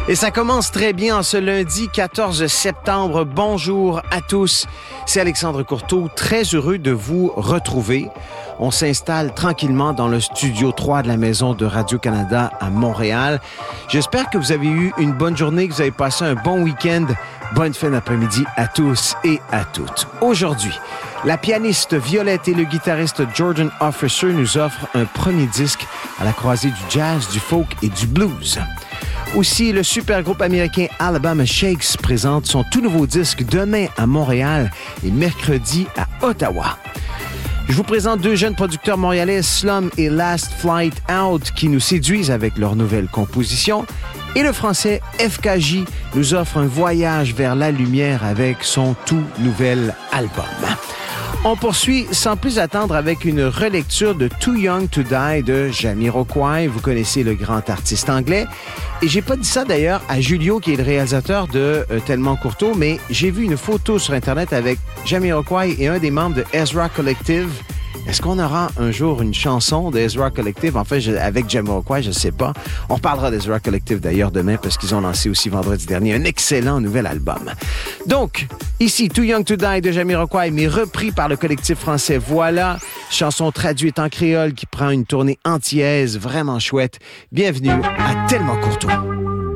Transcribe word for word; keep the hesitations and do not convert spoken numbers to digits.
Et ça commence très bien en ce lundi quatorze septembre. Bonjour à tous, c'est Alexandre Courteau, très heureux de vous retrouver. On s'installe tranquillement dans le studio trois de la Maison de Radio-Canada à Montréal. J'espère que vous avez eu une bonne journée, que vous avez passé un bon week-end. Bonne fin d'après-midi à tous et à toutes. Aujourd'hui, la pianiste Violette et le guitariste Jordan Officer nous offrent un premier disque à la croisée du jazz, du folk et du blues. Aussi, le super groupe américain Alabama Shakes présente son tout nouveau disque demain à Montréal et mercredi à Ottawa. Je vous présente deux jeunes producteurs montréalais, Slum et Last Flight Out, qui nous séduisent avec leur nouvelle composition. Et le français F K J nous offre un voyage vers la lumière avec son tout nouvel album. On poursuit sans plus attendre avec une relecture de Too Young to Die de Jamiroquai. Vous connaissez le grand artiste anglais. Et j'ai pas dit ça d'ailleurs à Julio, qui est le réalisateur de euh, Tellement Courteau, mais j'ai vu une photo sur Internet avec Jamiroquai et un des membres de Ezra Collective. Est-ce qu'on aura un jour une chanson d'Ezra Collective? En fait, je, avec Jamiroquai, je ne sais pas. On reparlera d'Ezra Collective d'ailleurs demain parce qu'ils ont lancé aussi vendredi dernier un excellent nouvel album. Donc, ici, Too Young to Die de Jamiroquai, mais repris par le collectif français Voilà. Chanson traduite en créole qui prend une tournée antillaise vraiment chouette. Bienvenue à Tellement Courteau.